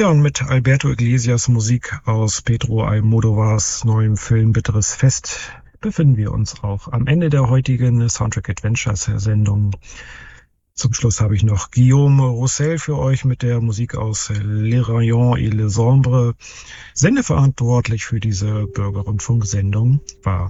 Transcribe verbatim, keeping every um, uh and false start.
Ja, und mit Alberto Iglesias Musik aus Pedro Almodóvars neuem Film Bitteres Fest befinden wir uns auch am Ende der heutigen Soundtrack Adventures Sendung. Zum Schluss habe ich noch Guillaume Roussel für euch mit der Musik aus Les Rayons et les Ombres. Sendeverantwortlich für diese Bürgerrundfunksendung war